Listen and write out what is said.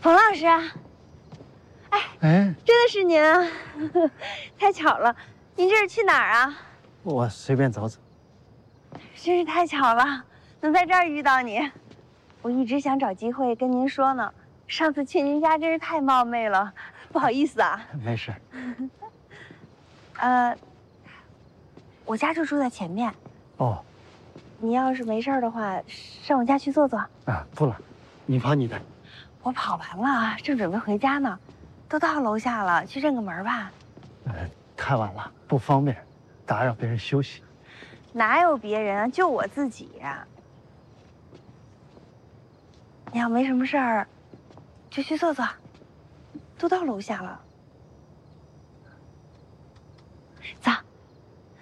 冯老师，哎，真的是您啊，太巧了！您这是去哪儿啊？ 我随便走走。 真是太巧了，能在这儿遇到你。我一直想找机会跟您说呢，上次去您家真是太冒昧了，不好意思啊。 没事。 我家就住在前面。 哦。 你要是没事的话，上我家去坐坐。 啊，不了，你跑你的。 我跑完了，正准备回家呢，都到楼下了，去认个门吧。 太晚了，不方便，打扰别人休息。 哪有别人啊，就我自己。你要没什么事儿，就去坐坐，都到楼下了。